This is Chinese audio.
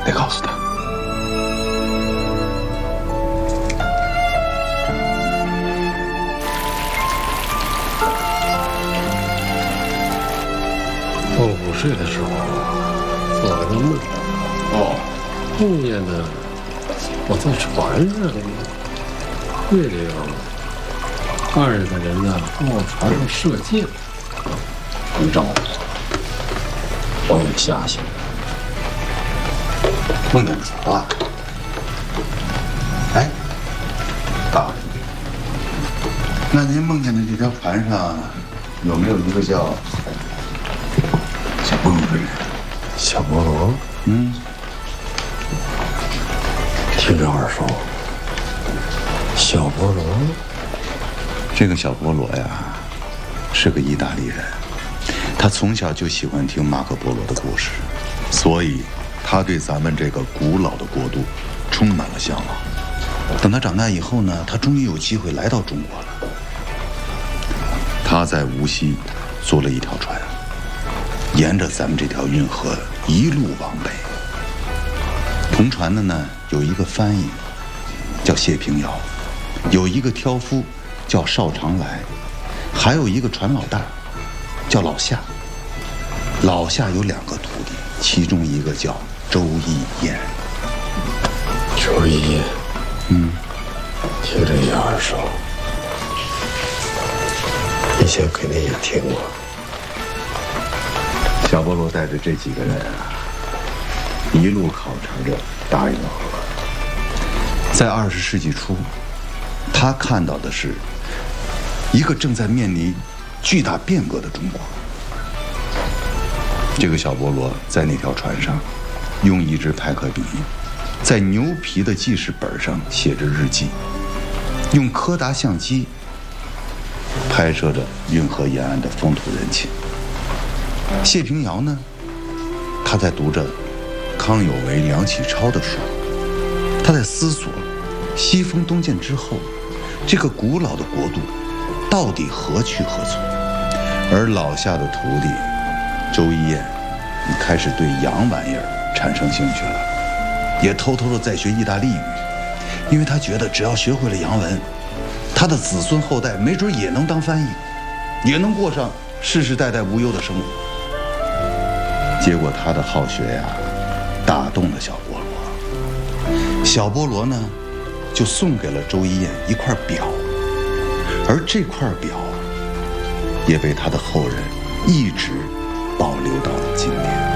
得告诉他。我午睡的时候做了个梦，梦见呢我在船上，月亮2个人呢往船上射箭，不照我也瞎想。 梦见啥了？哎，大，那您梦见的这条船上有没有一个叫小菠萝的人？ 小菠萝？听着耳熟。小菠萝？ 这个小菠萝呀，是个意大利人，他从小就喜欢听马可波罗的故事，所以他对咱们这个古老的国度充满了向往。等他长大以后呢，他终于有机会来到中国了。他在无锡租了一条船，沿着咱们这条运河一路往北。同船的呢，有一个翻译叫谢平遥，有一个挑夫叫邵长来，还有一个船老大叫老夏。老夏有2个徒弟，其中一个叫周一燕。 周一燕，听着也耳熟，以前肯定也听过。 小菠萝带着这几个人啊，一路考察着大运河。在20世纪初，他看到的是一个正在面临巨大变革的中国。这个小菠萝在那条船上，用一支派克笔，在牛皮的记事本上写着日记，用柯达相机拍摄着运河沿岸的风土人情。谢平遥呢，他在读着康有为、梁启超的书，他在思索西风东渐之后，这个古老的国度到底何去何从。而老夏的徒弟周一燕开始对洋玩意儿产生兴趣了，也偷偷的在学意大利语，因为他觉得只要学会了洋文，他的子孙后代没准也能当翻译，也能过上世世代代无忧的生活。结果他的好学呀，打动了小菠萝。小菠萝呢，就送给了周一燕一块表，而这块表也被他的后人一直保留到了今天。